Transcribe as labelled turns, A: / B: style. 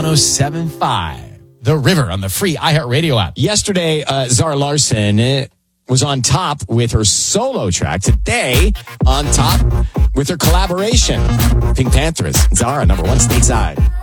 A: 107.5. The River on the free iHeartRadio app.
B: Yesterday, Zara Larsson was on top with her solo track. Today, on top with her collaboration. Pink Panthers. Zara, number one stateside.